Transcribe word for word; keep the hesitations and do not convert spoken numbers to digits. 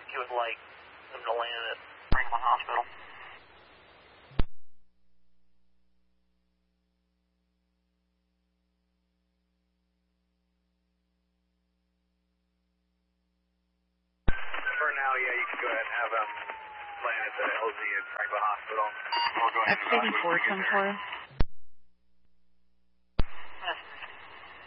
you would like them to land at Franklin Hospital. For now, yeah, you can go ahead and have them land at the L Z at Franklin Hospital. We'll go ahead X eighty-four ten four.